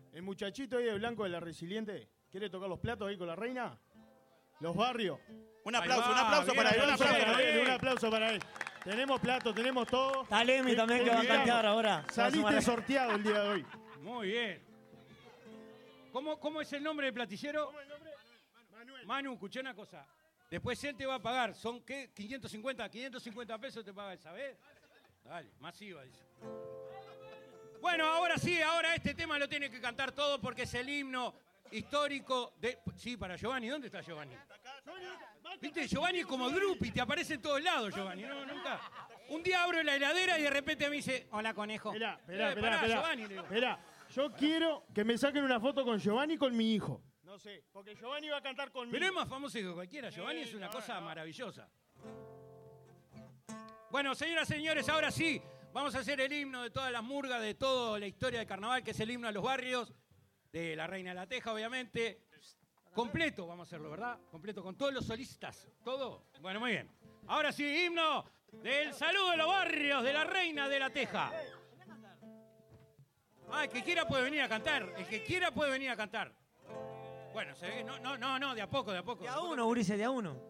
El muchachito ahí de blanco de la Resiliente, ¿quiere tocar los platos ahí con la reina? Los barrios. Un aplauso para él. Un aplauso para él. Tenemos platos, tenemos todo. Talemi también que va a cantar ahora. Saliste sorteado el día de hoy. Muy bien. ¿Cómo es el nombre del platillero? ¿Cómo es el nombre? Manuel. Manu, escuché una cosa. Después él te va a pagar. ¿Son qué? 550 pesos te paga él, ¿sabés? Dale, masiva, dice. Bueno, ahora sí, ahora este tema lo tiene que cantar todo porque es el himno histórico de... Sí, para Giovanni. ¿Dónde está Giovanni? ¿Viste? Giovanni es como Drupi, te aparece en todos lados, Giovanni. No, nunca. Un día abro la heladera y de repente me dice, hola, conejo. Esperá. Yo quiero que me saquen una foto con Giovanni y con mi hijo. No sé, porque Giovanni va a cantar conmigo. Pero es más famoso que cualquiera. Giovanni es una cosa maravillosa. Bueno, señoras y señores, ahora sí, vamos a hacer el himno de todas las murgas, de toda la historia del carnaval, que es el himno a los barrios, de la Reina de la Teja, obviamente. Completo vamos a hacerlo, ¿verdad? Completo, con todos los solistas. ¿Todo? Bueno, muy bien. Ahora sí, himno del saludo de los barrios de la Reina de la Teja. Ah, el que quiera puede venir a cantar. El que quiera puede venir a cantar. Bueno, se ve que no, de a poco. De a uno, Ulises, de a uno.